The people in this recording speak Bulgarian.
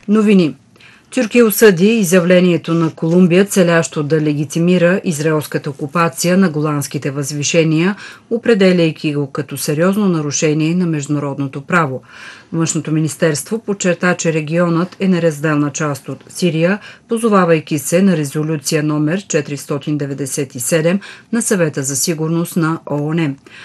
Новини. Тюркия осъди изявлението на Колумбия, целящо да легитимира израелската окупация на голандските възвишения, определяйки го като сериозно нарушение на международното право. Външното министерство подчерта, че регионът е неразделна част от Сирия, позовавайки се на резолюция номер 497 на Съвета за сигурност на ООН.